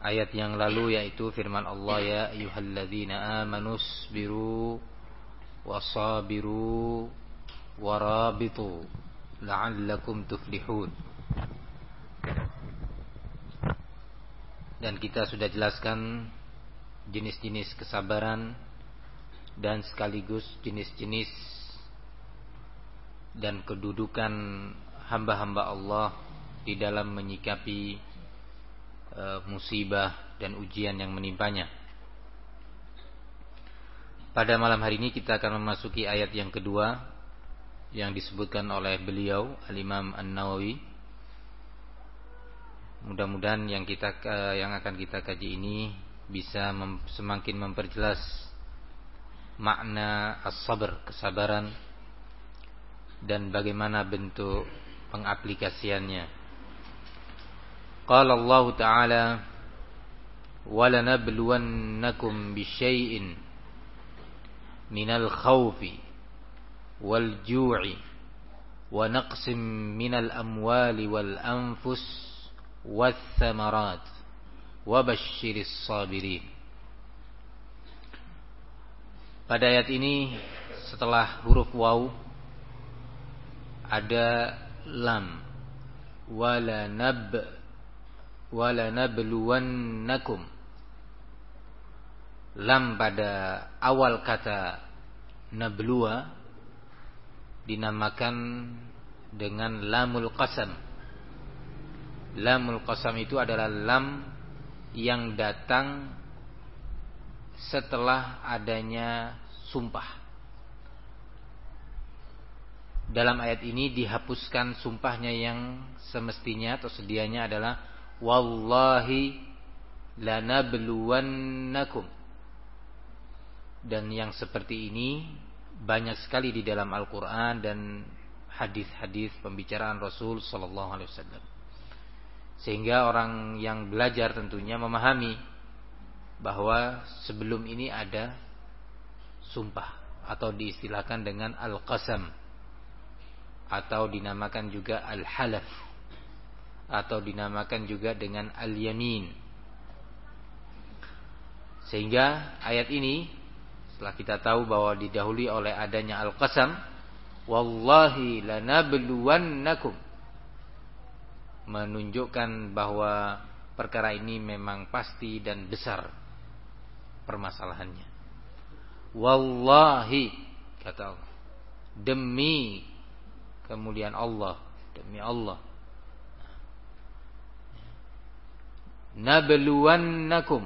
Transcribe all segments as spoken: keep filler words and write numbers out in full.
ayat yang lalu, yaitu firman Allah, ya ayyuhalladzina amanu sabiru wasabiru warabitu la'allakum tuflihun. Dan kita sudah jelaskan jenis-jenis kesabaran dan sekaligus jenis-jenis dan kedudukan hamba-hamba Allah di dalam menyikapi e, musibah dan ujian yang menimpanya. Pada malam hari ini kita akan memasuki ayat yang kedua yang disebutkan oleh beliau Al-Imam An-Nawawi. Mudah-mudahan yang kita yang akan kita kaji ini bisa mem, semakin memperjelas makna as-sabr, kesabaran, dan bagaimana bentuk pengaplikasiannya. Qala Allah Ta'ala, وَلَنَبْلُوَنَّكُمْ بِشَيْءٍ مِنَ الْخَوْفِ وَالْجُوعِ وَنَقْصٍ مِنَ الْأَمْوَالِ وَالْأَنْفُسِ وَالثَّمَرَاتِ وَبَشِّرِ الصَّابِرِينَ. Pada ayat ini setelah huruf waw ada lam, wala nab wala nabluwannakum. Lam pada awal kata nabluwa dinamakan dengan lamul qasam. Lamul qasam itu adalah lam yang datang setelah adanya sumpah. Dalam ayat ini dihapuskan sumpahnya yang semestinya atau sedianya adalah wallahi lanabluwannakum. Dan yang seperti ini banyak sekali di dalam Al-Quran dan hadis-hadis pembicaraan Rasul Sallallahu Alaihi Wasallam. Sehingga orang yang belajar tentunya memahami bahwa sebelum ini ada sumpah atau diistilahkan dengan al-qasam, atau dinamakan juga al-halaf, atau dinamakan juga dengan al-yamin. Sehingga ayat ini setelah kita tahu bahwa didahului oleh adanya al-qasam, wallahi lanabluwannakum, menunjukkan bahwa perkara ini memang pasti dan besar permasalahannya. Wallahi, kata Allah, demi kemuliaan Allah, demi Allah, nabluwannakum,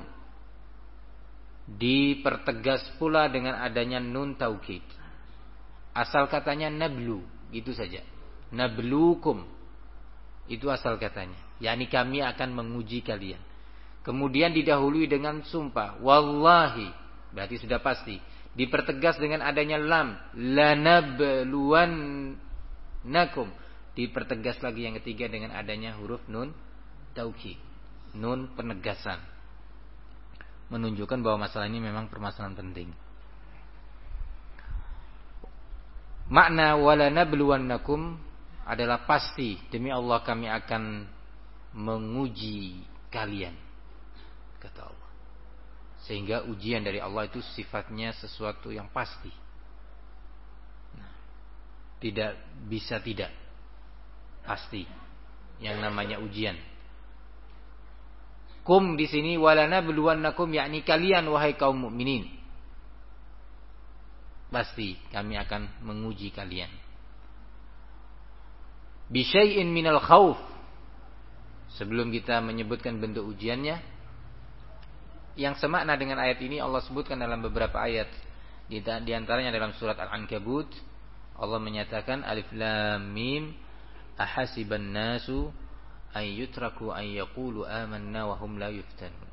dipertegas pula dengan adanya nun taukid. Asal katanya nablu, gitu saja. Nablukum, itu asal katanya, yakni kami akan menguji kalian. Kemudian didahului dengan sumpah, wallahi, berarti sudah pasti. Dipertegas dengan adanya lam, lanabluwannakum, dipertegas lagi yang ketiga dengan adanya huruf nun taukid, nun penegasan, menunjukkan bahwa masalah ini memang permasalahan penting. Makna walanabluwannakum adalah pasti, demi Allah kami akan menguji kalian, kata Allah. Sehingga ujian dari Allah itu sifatnya sesuatu yang pasti, nah, tidak bisa tidak, pasti yang namanya ujian. Kum di sini walanabluwannakum, yakni kalian wahai kaum mukminin, pasti kami akan menguji kalian. Bisyai'in minal khauf, sebelum kita menyebutkan bentuk ujiannya, yang semakna dengan ayat ini Allah sebutkan dalam beberapa ayat. Di, di antaranya dalam surat Al-Ankabut Allah menyatakan alif lam mim ahasiban nasu ay yutraku ay yaqulu amanna wa hum la yuftanun.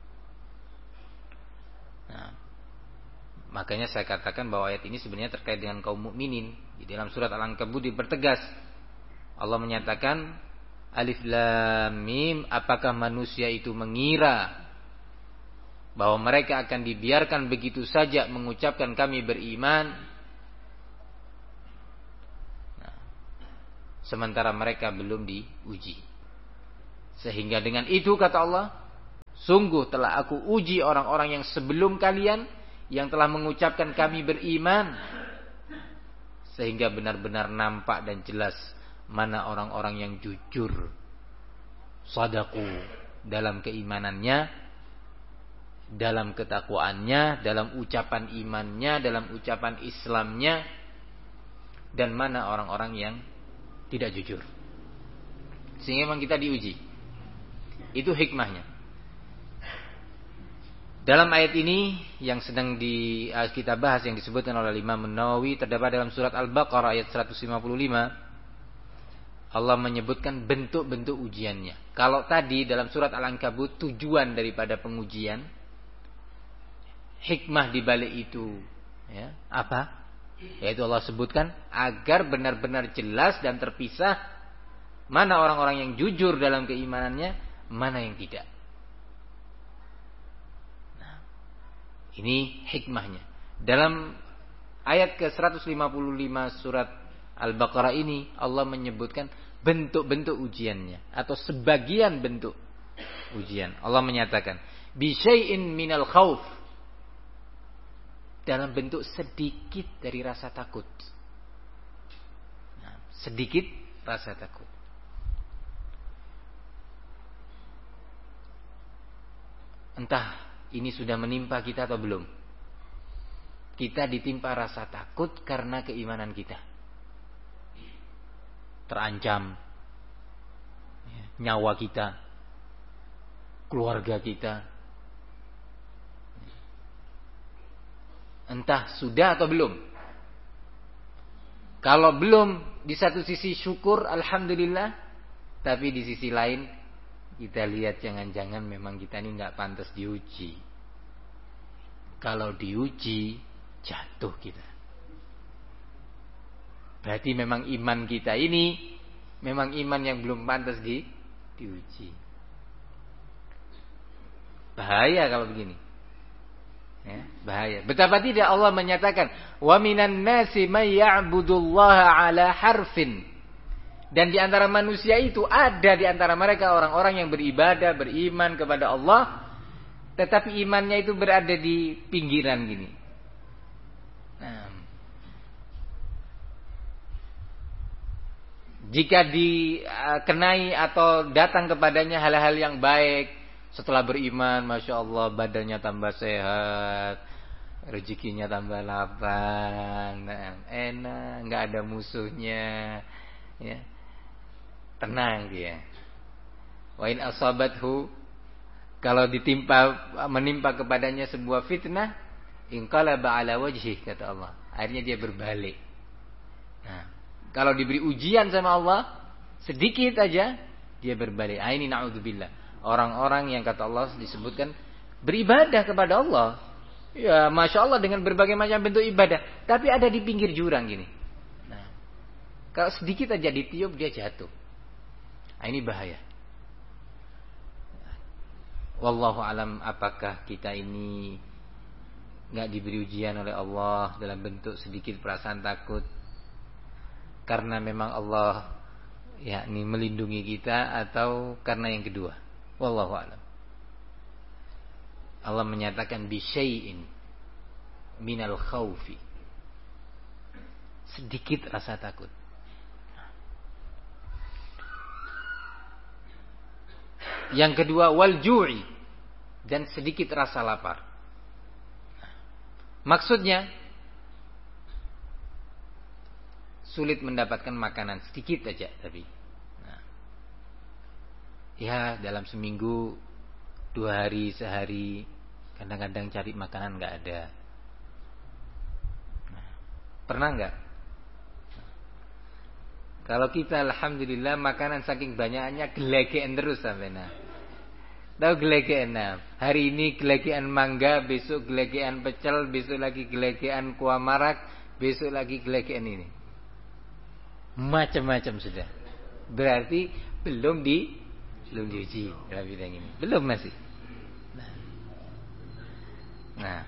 Nah, makanya saya katakan bahwa ayat ini sebenarnya terkait dengan kaum mukminin. Di dalam surat Al-Ankabut dipertegas, Allah menyatakan alif lam mim, apakah manusia itu mengira bahwa mereka akan dibiarkan begitu saja mengucapkan kami beriman, nah, sementara mereka belum diuji. Sehingga dengan itu, kata Allah, Sungguh telah aku uji orang-orang yang sebelum kalian, yang telah mengucapkan kami beriman, sehingga benar-benar nampak dan jelas mana orang-orang yang jujur, shadaku dalam keimanannya, dalam ketakwaannya, dalam ucapan imannya, dalam ucapan Islamnya, dan mana orang-orang yang tidak jujur. Sehingga memang kita diuji. Itu hikmahnya. Dalam ayat ini yang sedang di, kita bahas, yang disebutkan oleh Imam Nawawi, terdapat dalam surat Al-Baqarah ayat seratus lima puluh lima, Allah menyebutkan bentuk-bentuk ujiannya. Kalau tadi dalam surat Al-Ankabut tujuan daripada pengujian, hikmah di balik itu, ya, apa? Yaitu Allah sebutkan agar benar-benar jelas dan terpisah mana orang-orang yang jujur dalam keimanannya, mana yang tidak. Nah, ini hikmahnya. Dalam ayat ke seratus lima puluh lima surat Al-Baqarah ini Allah menyebutkan bentuk-bentuk ujiannya atau sebagian bentuk ujian. Allah menyatakan bi syai'in minal khauf, dalam bentuk sedikit dari rasa takut. Nah, sedikit rasa takut. Entah ini sudah menimpa kita atau belum. Kita ditimpa rasa takut karena keimanan kita terancam, nyawa kita, keluarga kita. Entah sudah atau belum. Kalau belum, di satu sisi syukur, alhamdulillah. Tapi di sisi lain kita lihat jangan-jangan memang kita ini nggak pantas diuji. Kalau diuji, jatuh kita. Berarti memang iman kita ini memang iman yang belum pantas di diuji. Bahaya kalau begini. Ya, bahaya. Betapa tidak Allah menyatakan wa minan nasi may ya'budullaha ala harfin. Dan di antara manusia itu ada di antara mereka orang-orang yang beribadah, beriman kepada Allah, tetapi imannya itu berada di pinggiran gini. Nah, jika dikenai atau datang kepadanya hal-hal yang baik, setelah beriman, masya Allah badannya tambah sehat, rezekinya tambah lapang, nah, enak, nggak ada musuhnya, ya, tenang dia. Wa in asabathu, kalau ditimpa menimpa kepadanya sebuah fitnah, inqalaba ala wajhi, kata Allah, akhirnya dia berbalik. Nah, kalau diberi ujian sama Allah sedikit aja, dia berbalik. Ah, ini naudzubillah. Orang-orang yang kata Allah disebutkan beribadah kepada Allah, ya masya Allah dengan berbagai macam bentuk ibadah, tapi ada di pinggir jurang gini. Nah, kalau sedikit aja ditiup dia jatuh. Nah, ini bahaya. Wallahu alam, apakah kita ini nggak diberi ujian oleh Allah dalam bentuk sedikit perasaan takut karena memang Allah yakni melindungi kita, atau karena yang kedua? Wallahu a'lam. Allah menyatakan bi syai'in minal khaufi, sedikit rasa takut. Yang kedua wal ju'i, dan sedikit rasa lapar. Maksudnya sulit mendapatkan makanan, sedikit aja tapi. Ya dalam seminggu dua hari sehari kadang-kadang cari makanan nggak ada. Nah, pernah nggak? Kalau kita alhamdulillah makanan saking banyaknya gelegean terus sampai nah. Tahu gelegean nah? Hari ini gelegean mangga, besok gelegean pecel, besok lagi gelegean kuah marak, besok lagi gelegean ini. Macam-macam sudah. Berarti belum di belum diuji dalam bidang ini, belum masih. Nah, nah.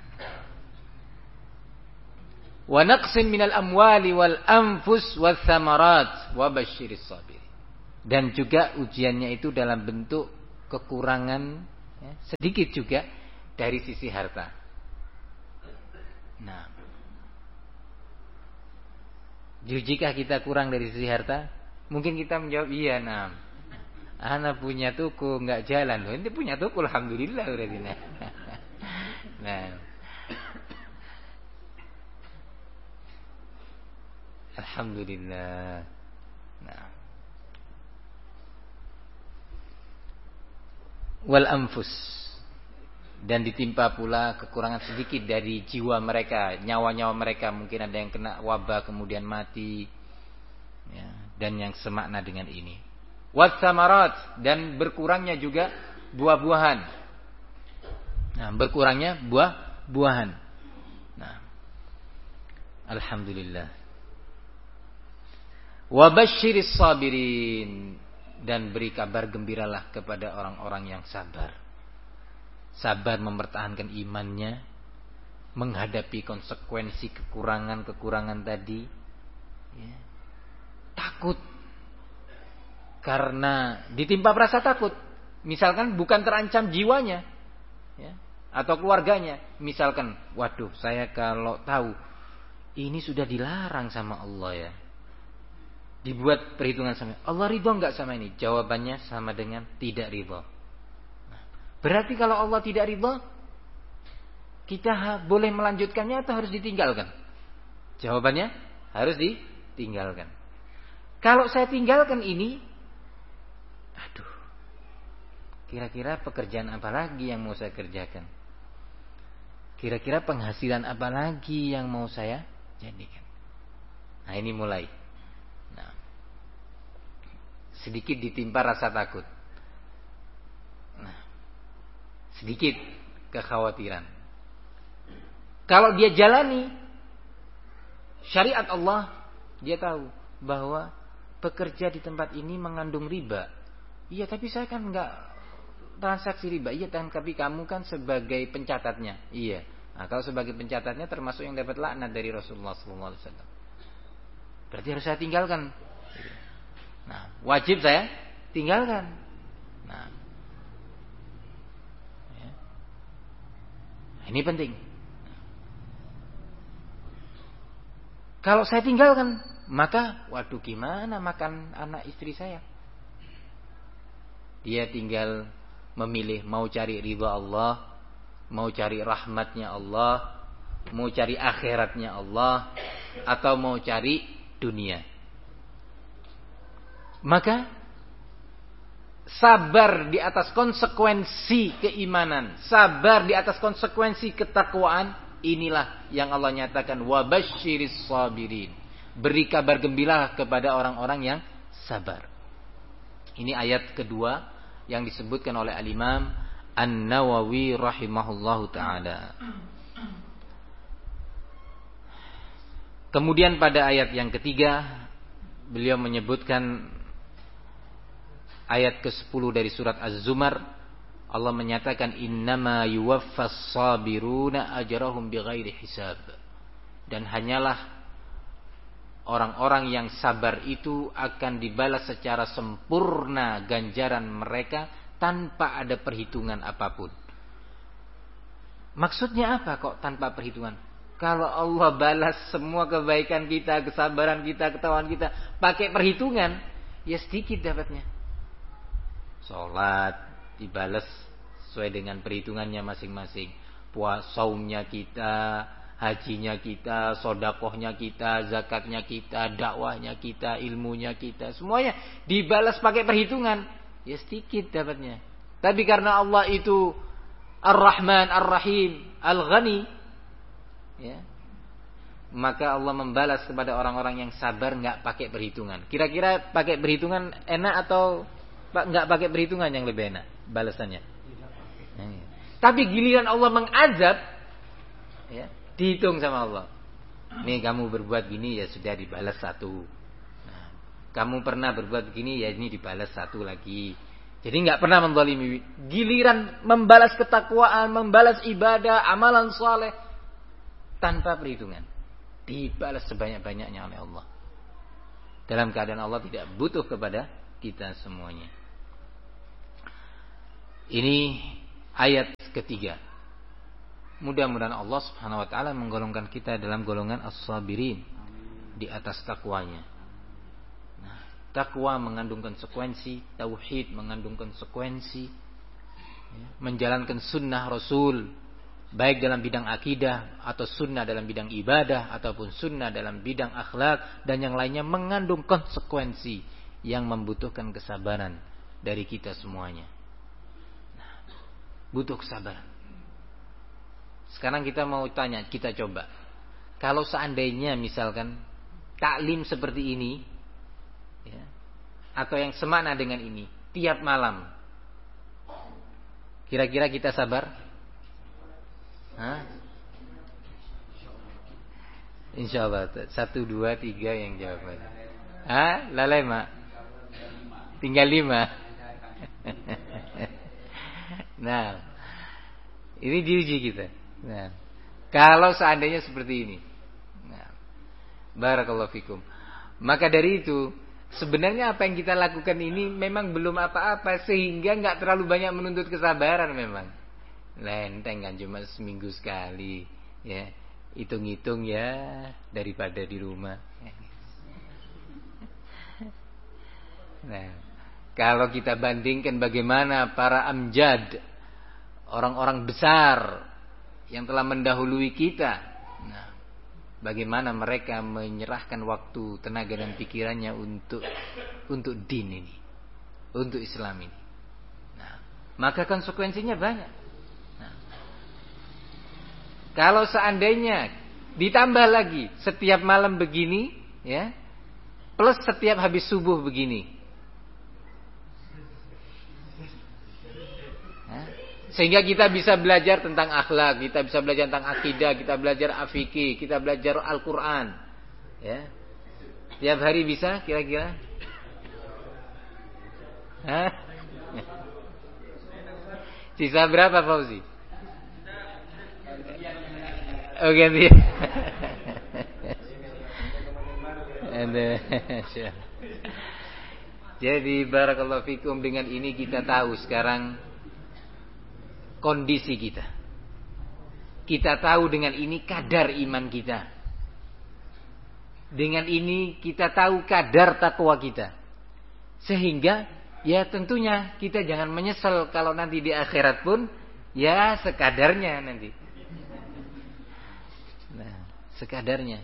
Wa naqsin minal amwali wal anfus wath thamarat wa basyiris sabirin. Dan juga ujiannya itu dalam bentuk kekurangan Ya, sedikit juga dari sisi harta. Nah, jika kita kurang dari sisi harta, mungkin kita menjawab iya, nah, ana punya tuku nggak jalan loh, ini punya tuku alhamdulillah berarti. Nah, nah. Alhamdulillah. Nah. Wal anfus, dan ditimpa pula kekurangan sedikit dari jiwa mereka, nyawa-nyawa mereka, mungkin ada yang kena wabah kemudian mati, ya, dan yang semakna dengan ini. Wat samarat, dan berkurangnya juga buah-buahan. Nah, berkurangnya buah-buahan. Nah, alhamdulillah. Wa basyiris sabirin, dan beri kabar gembiralah kepada orang-orang yang sabar. Sabar mempertahankan imannya, menghadapi konsekuensi kekurangan-kekurangan tadi, ya. Takut karena ditimpa rasa takut. Misalkan bukan terancam jiwanya, ya, atau keluarganya. Misalkan, waduh, saya kalau tahu ini sudah dilarang sama Allah, ya, dibuat perhitungan sama Allah, ridho enggak sama ini? Jawabannya sama dengan tidak ridho. Nah, berarti kalau Allah tidak ridho, kita boleh melanjutkannya atau harus ditinggalkan? Jawabannya harus ditinggalkan. Kalau saya tinggalkan ini, aduh, kira-kira pekerjaan apa lagi yang mau saya kerjakan? Kira-kira penghasilan apa lagi yang mau saya jadikan? Nah, ini mulai. Nah, sedikit ditimpa rasa takut. Nah, sedikit kekhawatiran. Kalau dia jalani syariat Allah, dia tahu bahwa bekerja di tempat ini mengandung riba. Iya, tapi saya kan enggak transaksi riba. Iya, tapi kamu kan sebagai pencatatnya. Iya. Nah, kalau sebagai pencatatnya termasuk yang dapat laknat dari Rasulullah sallallahu alaihi wasallam. Berarti harus saya tinggalkan. Nah, wajib saya tinggalkan. Nah, ya. Nah, ini penting. Kalau saya tinggalkan, maka waduh, gimana makan anak istri saya? Dia tinggal memilih mau cari ridha Allah, mau cari rahmatnya Allah, mau cari akhiratnya Allah, atau mau cari dunia. Maka sabar di atas konsekuensi keimanan, sabar di atas konsekuensi ketakwaan, inilah yang Allah nyatakan wa basyiris sabirin. Beri kabar gembira kepada orang-orang yang sabar. Ini ayat kedua yang disebutkan oleh Al-Imam An-Nawawi rahimahullahu taala. Kemudian pada ayat yang ketiga, beliau menyebutkan ayat kesepuluh dari surat Az-Zumar. Allah menyatakan innama yuwaffas sabiruna ajrahum bighairi hisab. Dan hanyalah orang-orang yang sabar itu akan dibalas secara sempurna ganjaran mereka tanpa ada perhitungan apapun. Maksudnya apa kok tanpa perhitungan? Kalau Allah balas semua kebaikan kita, kesabaran kita, ketakwaan kita pakai perhitungan, ya sedikit dapatnya. Salat dibalas sesuai dengan perhitungannya masing-masing. Puasa, saumnya kita, hajinya kita, sodakohnya kita, zakatnya kita, dakwahnya kita, ilmunya kita, semuanya dibalas pakai perhitungan, ya sedikit dapatnya. Tapi karena Allah itu Ar-Rahman, Ar-Rahim, Al-Ghani, ya, maka Allah membalas kepada orang-orang yang sabar nggak pakai perhitungan. Kira-kira pakai perhitungan enak atau nggak pakai perhitungan yang lebih enak balasannya? Nah, ya. Tapi giliran Allah mengazab, ya, dihitung sama Allah. Nih kamu berbuat gini, ya sudah dibalas satu. Nah, kamu pernah berbuat begini, ya ini dibalas satu lagi. Jadi nggak pernah menzalimi. Giliran membalas ketakwaan, membalas ibadah, amalan saleh tanpa perhitungan, dibalas sebanyak-banyaknya oleh Allah. Dalam keadaan Allah tidak butuh kepada kita semuanya. Ini ayat ketiga. Mudah-mudahan Allah Subhanahu wa taala menggolongkan kita dalam golongan as-sabirin, di atas takwanya. Nah, takwa mengandung konsekuensi, tauhid mengandung konsekuensi, ya, menjalankan sunnah Rasul, baik dalam bidang akidah atau sunnah dalam bidang ibadah ataupun sunnah dalam bidang akhlak dan yang lainnya, mengandung konsekuensi yang membutuhkan kesabaran dari kita semuanya. Nah, butuh kesabaran. Sekarang kita mau tanya, kita coba, kalau seandainya misalkan taklim seperti ini, ya, atau yang semakna dengan ini tiap malam, kira-kira kita sabar? Hah? Insya Allah. Satu, dua, tiga yang jawab. Hah? Lalai mak? Tinggal lima. Nah, ini diuji kita. Nah, kalau seandainya seperti ini, nah, barakallahu fikum. Maka dari itu, sebenarnya apa yang kita lakukan ini memang belum apa-apa, sehingga nggak terlalu banyak menuntut kesabaran memang. Lenteng kan, cuma seminggu sekali, ya. Hitung-hitung ya, daripada di rumah. Nah, kalau kita bandingkan bagaimana para amjad, orang-orang besar yang telah mendahului kita, nah, bagaimana mereka menyerahkan waktu, tenaga dan pikirannya untuk untuk din ini, untuk Islam ini. Nah, maka konsekuensinya banyak. Nah, kalau seandainya ditambah lagi setiap malam begini, ya, plus setiap habis subuh begini, sehingga kita bisa belajar tentang akhlak, kita bisa belajar tentang akidah, kita belajar afiki, kita belajar Al-Quran, ya. Tiap hari bisa kira-kira? Hah? Sisa berapa Fauzi? Oh ganti. Jadi barakallahu fikum, dengan ini kita tahu sekarang kondisi kita. Kita tahu dengan ini kadar iman kita. Dengan ini kita tahu kadar takwa kita. Sehingga ya tentunya kita jangan menyesal kalau nanti di akhirat pun ya sekadarnya nanti. Nah, sekadarnya.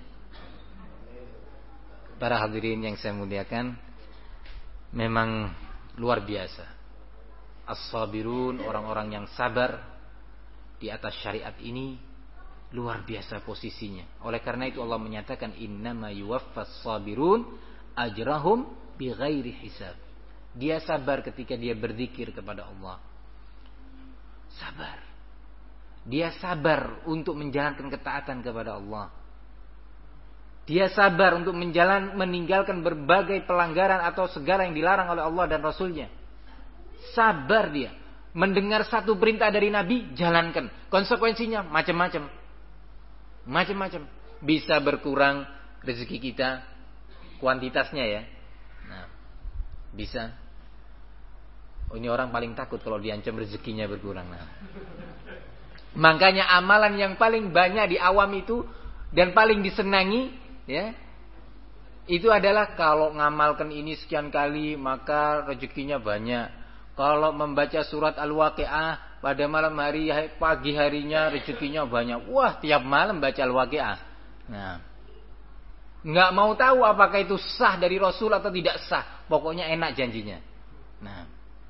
Para hadirin yang saya muliakan, memang luar biasa. As-sabirun, orang-orang yang sabar di atas syariat ini, luar biasa posisinya. Oleh karena itu Allah menyatakan innama yuwaffas sabirun ajrahum bighairi hisab. Dia sabar ketika dia berzikir kepada Allah. Sabar. Dia sabar untuk menjalankan ketaatan kepada Allah. Dia sabar untuk menjalan, meninggalkan berbagai pelanggaran atau segala yang dilarang oleh Allah dan Rasulnya. Sabar dia. Mendengar satu perintah dari Nabi, jalankan. Konsekuensinya macam-macam. Macam-macam. Bisa berkurang rezeki kita, kuantitasnya ya. Nah, bisa. Oh, ini orang paling takut kalau diancam rezekinya berkurang. Nah. Makanya amalan yang paling banyak di awam itu dan paling disenangi, ya, itu adalah kalau ngamalkan ini sekian kali maka rezekinya banyak. Kalau membaca surat Al-Waqi'ah pada malam hari, pagi harinya rezekinya banyak. Wah, tiap malam baca Al-Waqi'ah. Nah, nggak mau tahu apakah itu sah dari Rasul atau tidak sah. Pokoknya enak janjinya. Nah,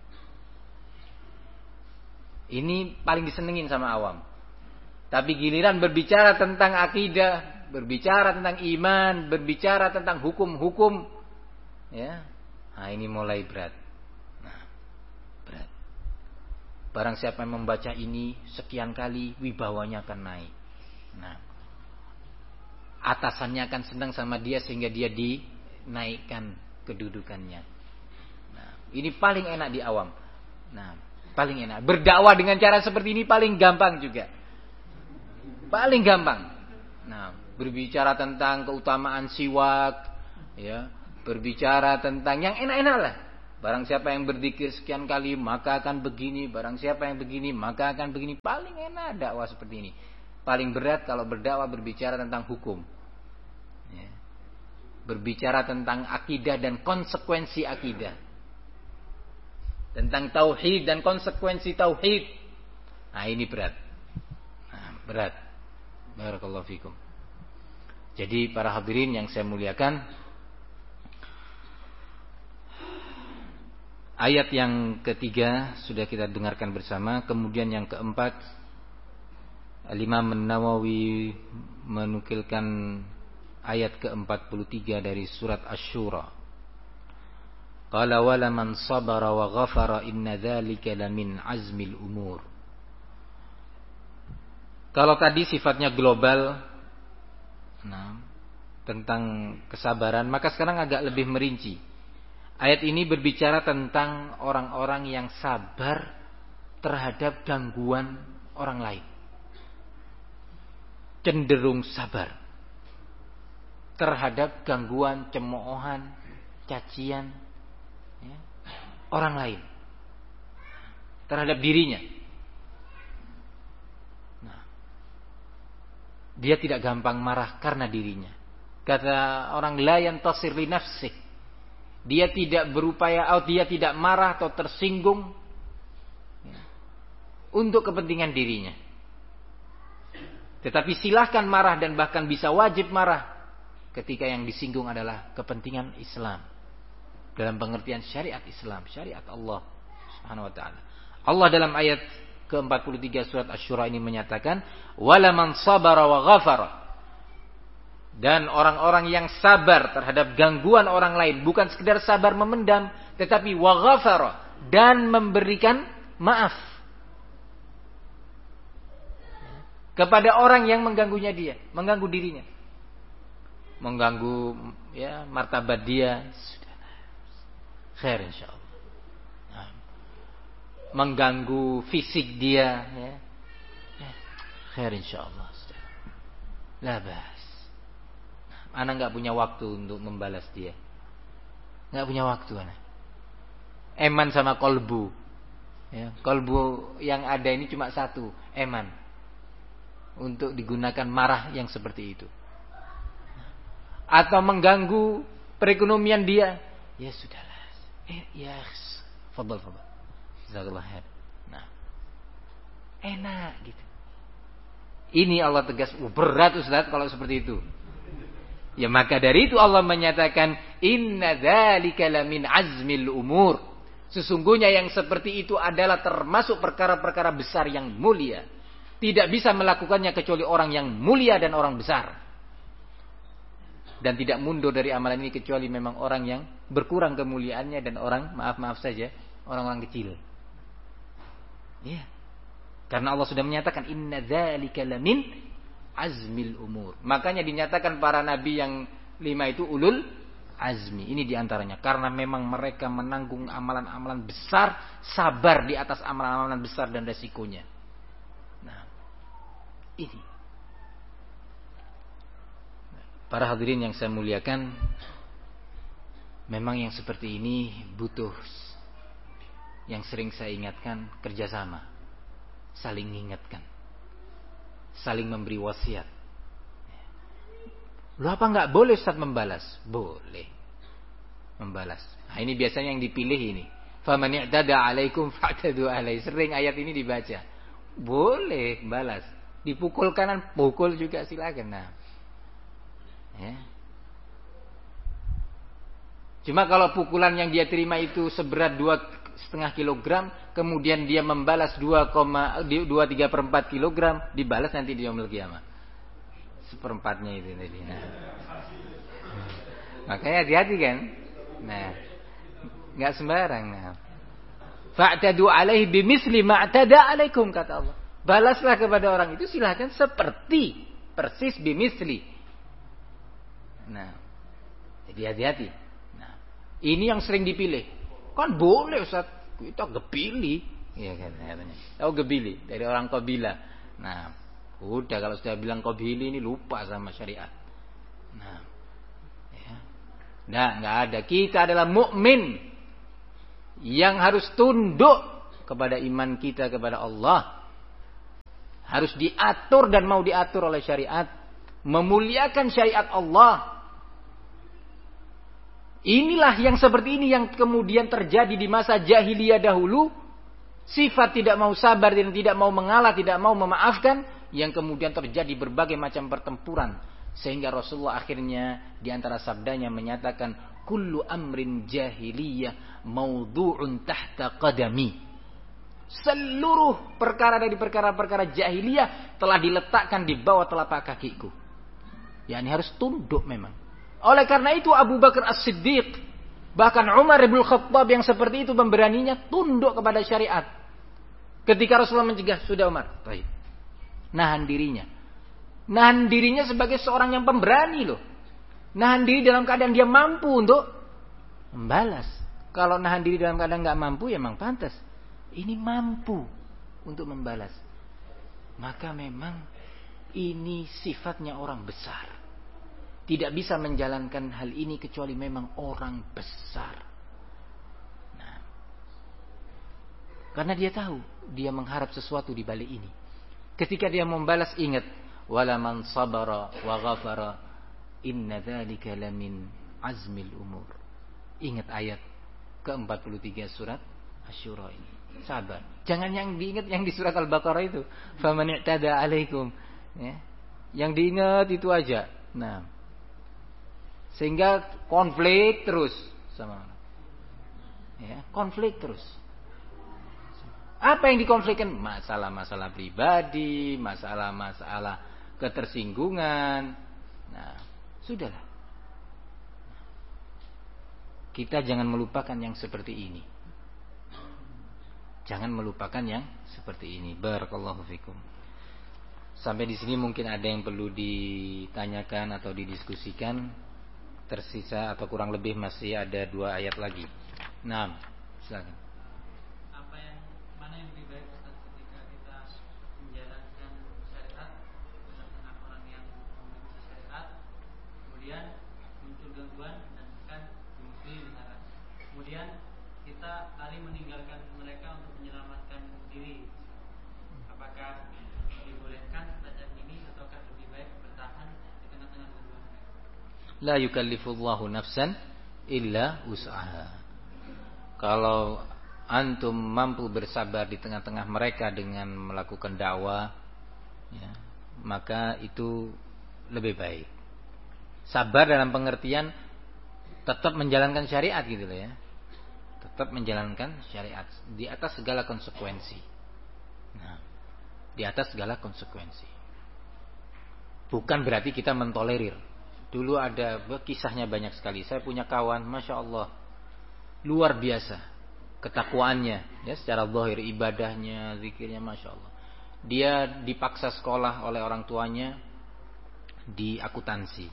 ini paling disenengin sama awam. Tapi giliran berbicara tentang akidah, berbicara tentang iman, berbicara tentang hukum-hukum, ya, nah ini mulai berat. Barang siapa yang membaca ini sekian kali, wibawanya akan naik. Nah, atasannya akan senang sama dia sehingga dia dinaikkan kedudukannya. Nah, ini paling enak di awam. Nah, paling enak. Berdakwah dengan cara seperti ini paling gampang juga. Paling gampang. Nah, berbicara tentang keutamaan siwak, ya, berbicara tentang yang enak-enak lah. Barang siapa yang berzikir sekian kali maka akan begini. Barang siapa yang begini maka akan begini. Paling enak dakwah seperti ini. Paling berat kalau berdakwah berbicara tentang hukum. Ya. Berbicara tentang akidah dan konsekuensi akidah. Tentang tauhid dan konsekuensi tauhid. Nah ini berat. Nah, berat. Barakallahu fikum. Jadi para hadirin yang saya muliakan, ayat yang ketiga sudah kita dengarkan bersama. Kemudian yang keempat, Imam An-Nawawi menukilkan ayat ke empat puluh tiga dari surat Asy-Syura. Qala wala man sabara wa ghafara inna dzalika lamin azmil umur. Kalau tadi sifatnya global, nah, tentang kesabaran, maka sekarang agak lebih merinci. Ayat ini berbicara tentang orang-orang yang sabar terhadap gangguan orang lain. Cenderung sabar terhadap gangguan, cemoohan, cacian, ya, orang lain terhadap dirinya. Nah, dia tidak gampang marah karena dirinya. Kata orang, la yantasir li nafsih. Dia tidak berupaya atau dia tidak marah atau tersinggung, ya, untuk kepentingan dirinya. Tetapi silahkan marah dan bahkan bisa wajib marah ketika yang disinggung adalah kepentingan Islam. Dalam pengertian syariat Islam, syariat Allah Subhanahu wa taala. Allah dalam ayat ke empat puluh tiga surat Asy-Syura ini menyatakan, "Wala man sabara wa ghafara." Dan orang-orang yang sabar terhadap gangguan orang lain, bukan sekedar sabar memendam, tetapi wa ghafara, dan memberikan maaf kepada orang yang mengganggunya dia, mengganggu dirinya, mengganggu ya martabat dia, sudah khair insyaallah. Nah, mengganggu fisik dia, ya, khair insyaallah, sudah la bas. Ana nggak punya waktu untuk membalas dia, nggak punya waktu ana. Eman sama kolbu, ya, kolbu yang ada ini cuma satu, eman, untuk digunakan marah yang seperti itu. Atau mengganggu perekonomian dia, ya sudahlah, eh, ya, fadal fadal, jazakallah khair. Nah, enak gitu. Ini Allah tegas, oh, berat Ustaz kalau seperti itu. Ya maka dari itu Allah menyatakan, inna dzalika lamin azmil umur. Sesungguhnya yang seperti itu adalah termasuk perkara-perkara besar yang mulia. Tidak bisa melakukannya kecuali orang yang mulia dan orang besar. Dan tidak mundur dari amalan ini kecuali memang orang yang berkurang kemuliaannya dan orang, maaf-maaf saja, orang-orang kecil. Ya. Karena Allah sudah menyatakan, inna dzalika lamin azmil umur. Makanya dinyatakan para nabi yang lima itu ulul azmi. Ini diantaranya. Karena memang mereka menanggung amalan-amalan besar, sabar di atas amalan-amalan besar dan resikonya. Nah, ini. Para hadirin yang saya muliakan, memang yang seperti ini butuh, yang sering saya ingatkan, kerjasama, saling mengingatkan, saling memberi wasiat. Lu apa enggak boleh Ustaz membalas? Boleh membalas. Nah, ini biasanya yang dipilih ini. Faman i'tada 'alaikum fa'tadu 'alaihi. Sering ayat ini dibaca. Boleh balas. Dipukul kanan, pukul juga silakan. Nah. Ya. Cuma kalau pukulan yang dia terima itu seberat dua setengah kilogram, kemudian dia membalas dua tiga per empat kilogram, dibalas nanti di yaumul qiyamah seperempatnya itu tadi. Nah. Makanya hati-hati kan. Nah, nggak sembarang. Nah, fa'tadu alaihi bimisli ma'tada alaikum, kata Allah. Balaslah kepada orang itu silakan seperti persis bimisli. Nah, jadi hati-hati. Nah, ini yang sering dipilih. Kan boleh Ustaz, kita gebili, ya kan katanya. Oh gebili dari orang Qabila. Nah, udah kalau sudah bilang Qabili ini lupa sama syariat. Nah, ya. Nah, nggak ada. Kita adalah mukmin. yang harus tunduk kepada iman kita kepada Allah. Harus diatur dan mau diatur oleh syariat. Memuliakan syariat Allah. Inilah yang seperti ini yang kemudian terjadi di masa jahiliyah dahulu. Sifat tidak mau sabar dan tidak mau mengalah, tidak mau memaafkan. Yang kemudian terjadi berbagai macam pertempuran. Sehingga Rasulullah akhirnya di antara sabdanya menyatakan, kullu amrin jahiliyah mawdu'un tahta qadami. Seluruh perkara dari perkara-perkara jahiliyah telah diletakkan di bawah telapak kakiku. Ya, ini harus tunduk memang. Oleh karena itu Abu Bakar As-Siddiq, bahkan Umar bin Khattab yang seperti itu pemberaninya tunduk kepada syariat. Ketika Rasulullah mencegah, sudah Umar, baik. Nahan dirinya. Nahan dirinya sebagai seorang yang pemberani loh. Nahan diri dalam keadaan dia mampu untuk membalas. Kalau nahan diri dalam keadaan nggak mampu, ya memang pantas. Ini mampu untuk membalas. Maka memang ini sifatnya orang besar. Tidak bisa menjalankan hal ini kecuali memang orang besar. Nah, karena dia tahu, dia mengharap sesuatu di balik ini. Ketika dia membalas, ingat, wala man sabara wa ghafara inna dzalika lamin azmil umur. Ingat ayat ke empat puluh tiga surat Asy-Syura ini. Sabar. Jangan yang diingat yang di surat Al-Baqarah itu. Faman i'tada 'alaikum. Ya. Yang diingat itu aja. Nah, sehingga konflik terus sama orang. Ya, konflik terus. Apa yang dikonflikkan? Masalah-masalah pribadi, masalah-masalah ketersinggungan. Nah, sudahlah. Kita jangan melupakan yang seperti ini. Jangan melupakan yang seperti ini. Barakallahu fikum. Sampai di sini mungkin ada yang perlu ditanyakan atau didiskusikan. Tersisa atau kurang lebih masih ada dua ayat lagi. Nah, silakan. Apa yang mana yang lebih baik Ustaz ketika kita menjalankan syariat di tengah orang yang membenci syariat, kemudian muncul gangguan dan kan dimusuhi misalkan. Kemudian kita lari meninggalkan mereka untuk menyelamatkan diri. Apakah dibolehkan semacam ini ataukah lebih baik bertahan di tengah-tengah gangguan mereka? La yukallifullahu nafsan illa wus'aha. Kalau antum mampu bersabar di tengah-tengah mereka dengan melakukan dakwah, ya, maka itu lebih baik. Sabar dalam pengertian tetap menjalankan syariat gitu loh ya. Tetap menjalankan syariat di atas segala konsekuensi. Nah, di atas segala konsekuensi. Bukan berarti kita mentolerir. Dulu ada kisahnya banyak sekali. Saya punya kawan, masya Allah, luar biasa ketakwaannya, ya, secara zahir ibadahnya, zikirnya, masya Allah. Dia dipaksa sekolah oleh orang tuanya di akuntansi.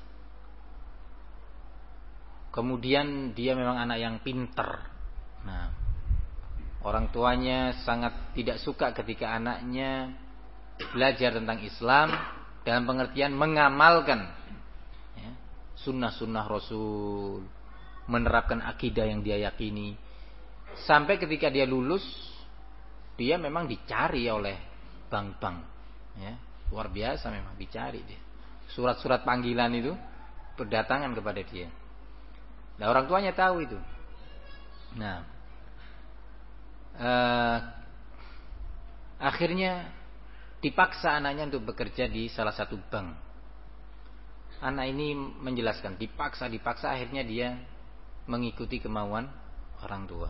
Kemudian dia memang anak yang pinter. Nah, orang tuanya sangat tidak suka ketika anaknya belajar tentang Islam dalam pengertian mengamalkan sunnah-sunnah Rasul, menerapkan akidah yang dia yakini. Sampai ketika dia lulus, dia memang dicari oleh bank-bank, ya, luar biasa memang dicari dia. Surat-surat panggilan itu berdatangan kepada dia. Nah, orang tuanya tahu itu. Nah, eh, akhirnya dipaksa anaknya untuk bekerja di salah satu bank. Anak ini menjelaskan, dipaksa-dipaksa akhirnya dia mengikuti kemauan orang tua.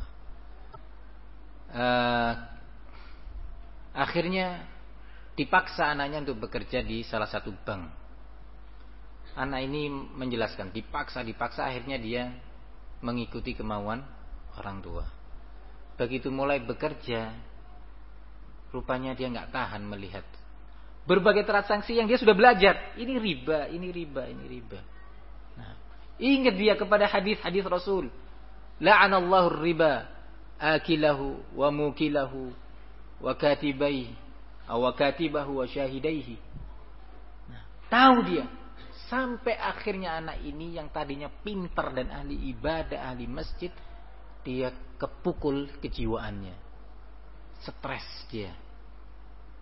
Uh, akhirnya dipaksa anaknya untuk bekerja di salah satu bank. Anak ini menjelaskan, dipaksa-dipaksa akhirnya dia mengikuti kemauan orang tua. Begitu mulai bekerja, rupanya dia nggak tahan melihat berbagai transaksi yang dia sudah belajar. Ini riba, ini riba, ini riba. Nah, ingat dia kepada hadis-hadis Rasul. La'anallahu riba akilahu wa mukilahu wa katibaihi aw katibahu wa syahidaihi. Nah, tahu dia. Sampai akhirnya anak ini yang tadinya pintar dan ahli ibadah, ahli masjid, dia kepukul kejiwaannya, stres dia.